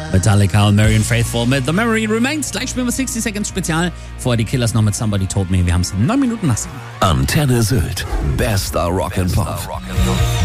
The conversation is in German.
Metallica und Marian Faithfull mit The Memory Remains. Gleich spielen wir 60 Seconds Spezial. Vorher die Killers noch mit Somebody Told Me. Wir haben es 9 Minuten nach 7. Antenne Sylt. Bester Rock'n'Pop.